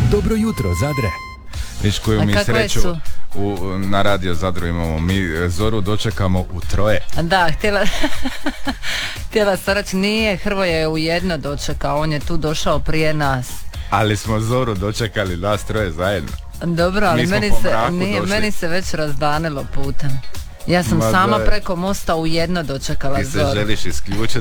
Dobro jutro, Zadre. Viš koju mi sreću na Radio Zadru imamo. Mi Zoru dočekamo u troje. Da, htjela sam reći, nije, Hrvoje je ujedno dočekao, on je tu došao prije nas. Ali smo Zoru dočekali nas troje zajedno. Dobro, ali meni se već razdanilo putem. Ja sam sama preko mosta ujedno dočekala Zoru. Ti se želiš isključiti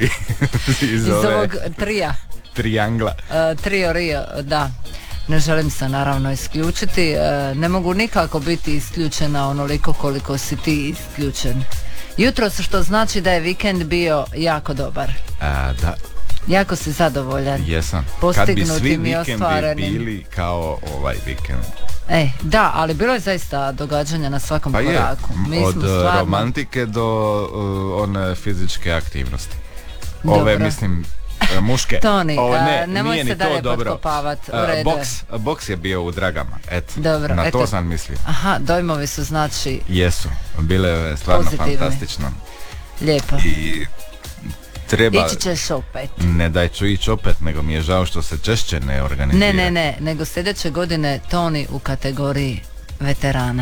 iz ovog trija. Trijangla. Trio Rio, da. Ne želim se naravno isključiti. Ne mogu nikako biti isključena onoliko koliko si ti isključen. Jutros, što znači da je vikend bio jako dobar. Da. Jako si zadovoljan. Jesam. Postignutim kad bi svi vikendi bili kao ovaj vikend. Da, ali bilo je zaista događanja na svakom koraku. Od romantike do one fizičke aktivnosti. Ove, mislim, muške. Toni, nemoj se dalje potkopavati. Boks je bio u Dragama. Dobro, na to sam mislio. Aha, dojmovi su znači jesu, bile je stvarno pozitivni. Fantastično. Lijepo. I treba... Ići ćeš opet. Ne da ću ići opet, nego mi je žao što se češće ne organizira. Ne, nego sljedeće godine Toni u kategoriji veterana.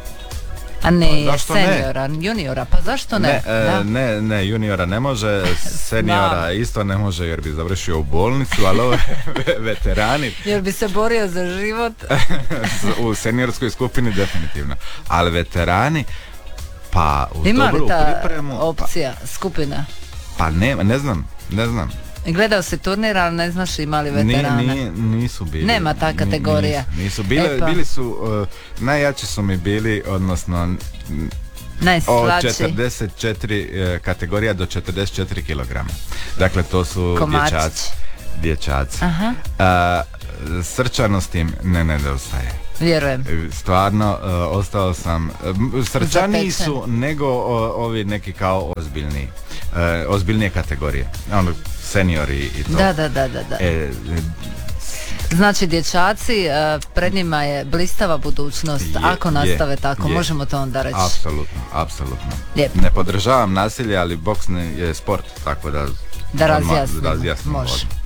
A ne, seniora, juniora, pa zašto ne? Ne, juniora ne može, seniora isto ne može jer bi završio u bolnicu, ali ovo veterani... Jer bi se borio za život? U seniorskoj skupini definitivno, ali veterani, pa u ima dobru pripremu... Ima li ta opcija, skupina? Pa ne znam. Gledao si turnir, ali ne znaš ima li veterana? Nisu bili. Nema ta kategorija. Nisu bili su, najjači su mi bili, odnosno od 44 kategorija do 44 kilograma. Dakle, to su dječaci. Srčanost im ne nedostaje. Vjerujem. Stvarno, ostao sam srčaniji su nego ovi neki kao ozbiljnije kategorije. Ono, seniori i to. Da. Znači, dječaci, pred njima je blistava budućnost, ako nastave tako, možemo to onda reći. Apsolutno. Lijepo. Ne podržavam nasilje, ali boks je sport, tako da razjasnimo. Može.